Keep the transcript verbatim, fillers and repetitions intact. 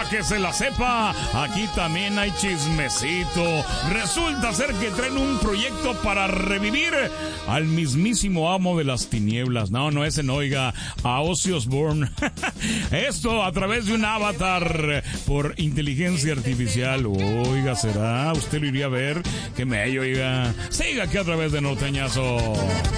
para que se la sepa, aquí también hay chismecito. Resulta ser que traen un proyecto para revivir al mismísimo amo de las tinieblas. No, no, ese no, oiga, a Ozzy Osbourne. Esto a través de un avatar por inteligencia artificial. Oiga, ¿será? ¿Usted lo iría a ver? Que me oiga. Siga aquí a través de Norteñazo.